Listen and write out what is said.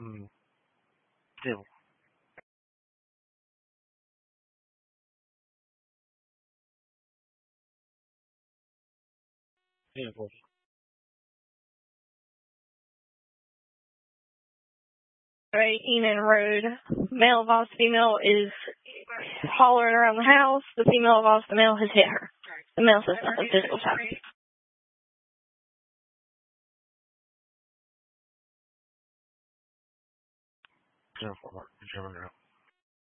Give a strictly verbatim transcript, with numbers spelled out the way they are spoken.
Mm. Devo. Devo. Right, Enon Road. Male lost female is hollering around the house. The female lost the male has hit her. The male says nothing physical happened. Devo.